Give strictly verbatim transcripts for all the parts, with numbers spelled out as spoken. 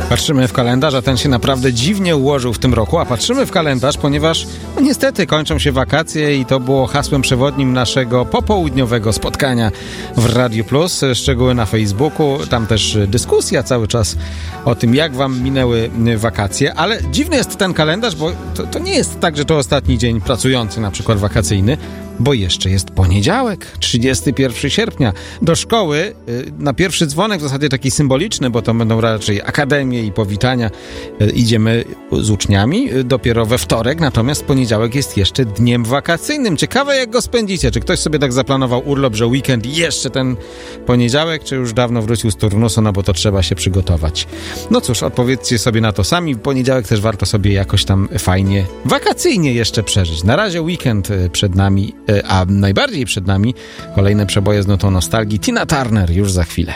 Patrzymy w kalendarz, a ten się naprawdę dziwnie ułożył w tym roku, a patrzymy w kalendarz, ponieważ no niestety kończą się wakacje i to było hasłem przewodnim naszego popołudniowego spotkania w Radiu Plus. Szczegóły na Facebooku, tam też dyskusja cały czas o tym, jak wam minęły wakacje, ale dziwny jest ten kalendarz, bo to, to nie jest tak, że to ostatni dzień pracujący, na przykład wakacyjny, bo jeszcze jest poniedziałek, trzydziestego pierwszego sierpnia. Do szkoły na pierwszy dzwonek, w zasadzie taki symboliczny, bo to będą raczej akademie i powitania, idziemy z uczniami dopiero we wtorek, natomiast poniedziałek jest jeszcze dniem wakacyjnym. Ciekawe, jak go spędzicie. Czy ktoś sobie tak zaplanował urlop, że weekend i jeszcze ten poniedziałek, czy już dawno wrócił z turnusu, no bo to trzeba się przygotować. No cóż, odpowiedzcie sobie na to sami. Poniedziałek też warto sobie jakoś tam fajnie, wakacyjnie jeszcze przeżyć. Na razie weekend przed nami, a najbardziej przed nami kolejne przeboje z nutą nostalgii. Tina Turner już za chwilę.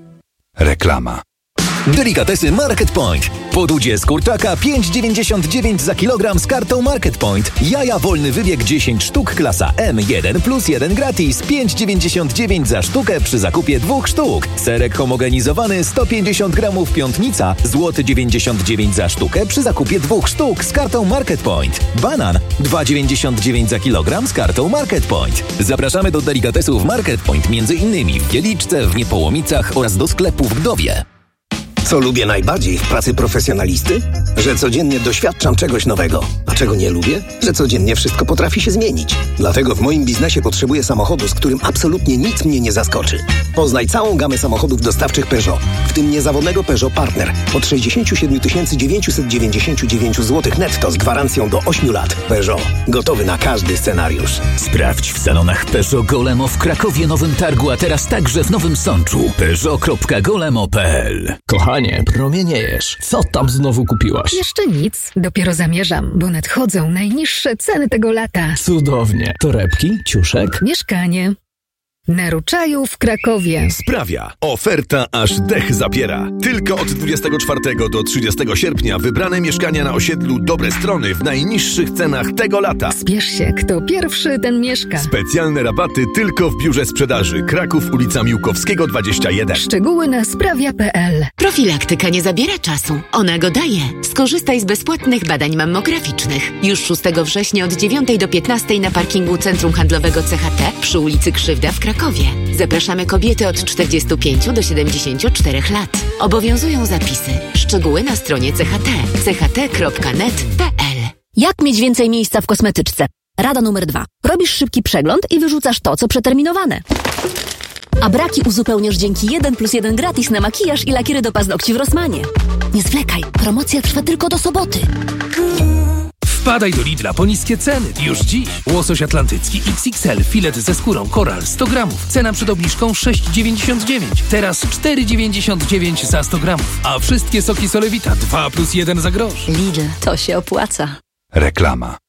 Reklama. Delikatesy Market Point. Podudzie z kurczaka pięć dziewięćdziesiąt dziewięć za kilogram z kartą Market Point. Jaja wolny wybieg dziesięć sztuk klasa M, jeden plus jeden gratis, pięć dziewięćdziesiąt dziewięć za sztukę przy zakupie dwóch sztuk. Serek homogenizowany sto pięćdziesiąt gramów piątnica, złoty dziewięćdziesiąt dziewięć za sztukę przy zakupie dwóch sztuk z kartą Market Point. Banan dwa dziewięćdziesiąt dziewięć za kilogram z kartą Market Point. Zapraszamy do delikatesów Market Point, między innymi w Wieliczce, w Niepołomicach oraz do sklepu w Gdowie. Co lubię najbardziej w pracy profesjonalisty? Że codziennie doświadczam czegoś nowego. A czego nie lubię? Że codziennie wszystko potrafi się zmienić. Dlatego w moim biznesie potrzebuję samochodu, z którym absolutnie nic mnie nie zaskoczy. Poznaj całą gamę samochodów dostawczych Peugeot, w tym niezawodnego Peugeot Partner od sześćdziesiąt siedem tysięcy dziewięćset dziewięćdziesiąt dziewięć złotych netto z gwarancją do ośmiu lat. Peugeot. Gotowy na każdy scenariusz. Sprawdź w salonach Peugeot Golemo w Krakowie, Nowym Targu, a teraz także w Nowym Sączu. peugeot kropka golemo kropka p l. Kochanie, promieniejesz. Co tam znowu kupiłaś? Jeszcze nic. Dopiero zamierzam, bo nadchodzą najniższe ceny tego lata. Cudownie. Torebki, ciuszek? Mieszkanie. Na Ruczaju w Krakowie. Sprawia. Oferta aż dech zapiera. Tylko od dwudziestego czwartego do trzydziestego sierpnia wybrane mieszkania na osiedlu Dobre Strony w najniższych cenach tego lata. Spiesz się, kto pierwszy, ten mieszka. Specjalne rabaty tylko w biurze sprzedaży. Kraków, ulica Miłkowskiego dwadzieścia jeden. Szczegóły na sprawia kropka p l. Profilaktyka nie zabiera czasu. Ona go daje. Skorzystaj z bezpłatnych badań mammograficznych. Już szóstego września od dziewiątej do piętnastej na parkingu Centrum Handlowego C H T przy ulicy Krzywda w Krakowie. Zapraszamy kobiety od czterdziestu pięciu do siedemdziesięciu czterech lat. Obowiązują zapisy. Szczegóły na stronie C H T. c h t kropka net kropka p l. Jak mieć więcej miejsca w kosmetyczce? Rada numer dwa. Robisz szybki przegląd i wyrzucasz to, co przeterminowane. A braki uzupełniasz dzięki jeden plus jeden gratis na makijaż i lakiery do paznokci w Rossmanie. Nie zwlekaj, promocja trwa tylko do soboty. Wpadaj do Lidla po niskie ceny. Już dziś. Łosoś atlantycki X X L, filet ze skórą, koral sto gramów. Cena przed obniżką sześć dziewięćdziesiąt dziewięć. Teraz cztery dziewięćdziesiąt dziewięć za sto gramów. A wszystkie soki Solewita dwa plus jeden za grosz. Lidl, to się opłaca. Reklama.